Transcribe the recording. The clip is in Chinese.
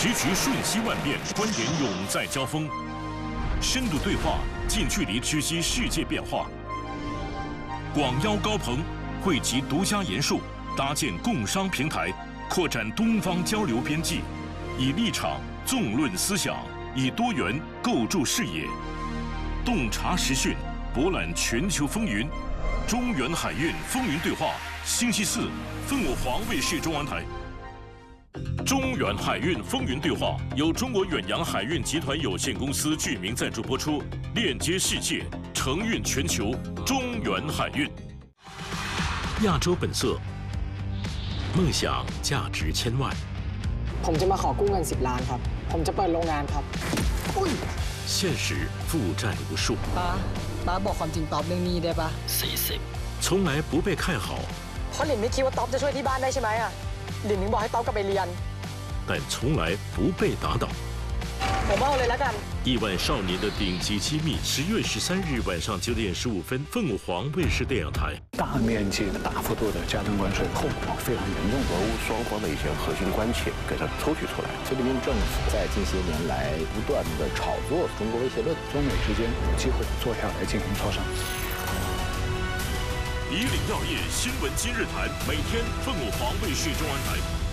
时局瞬息万变，观点永在交锋，深度对话，近距离直击世界变化。广邀高朋，汇集独家研述，搭建共商平台，扩展东方交流边际，以立场纵论思想，以多元构筑视野，洞察时讯，博览全球风云。中原海运风云对话，星期四，凤凰卫视中文台。中原海运风云对话由中国远洋海运集团有限公司具名赞助播出，链接世界，承运全球。中原海运，亚洲本色，梦想价值千万。 ผมจะมาขอกู้เงิน10 ล้านครับผมจะเปิดโรงงานครับ现实负债无数。 ป้าบอกความจริงต๊อบเรื่องนี้ได้ปะ从来不被看好， เพราะหลินไม่คิดว่าต๊อบจะช่วยที่บ้านได้ใช่ไหมอ่ะหลินถึงบอกให้ต๊อบกลับไปเรียน但从来不被打倒。 ผมเอาเลยแล้วกัน亿万少年的顶级机密，10月13日晚上9点15分，凤凰卫视电影台。 大面积的、大幅度的加征关税，后果非常严重。 俄乌双方的一些核心关切给它抽取出来。 习近平政府在近些年来不断的炒作中国威胁论， 中美之间有机会坐下来进行磋商。 以岭药业新闻今日谈，每天凤凰卫视中文台。